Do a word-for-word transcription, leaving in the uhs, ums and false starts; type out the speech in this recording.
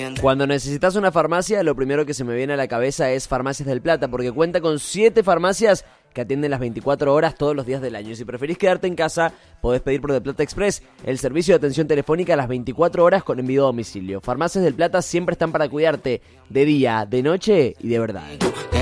Cuando necesitas una farmacia, lo primero que se me viene a la cabeza es Farmacias del Plata, porque cuenta con siete farmacias que atienden las veinticuatro horas todos los días del año. Si preferís quedarte en casa, podés pedir por Del Plata Express, el servicio de atención telefónica a las veinticuatro horas con envío a domicilio. Farmacias del Plata siempre están para cuidarte, de día, de noche y de verdad.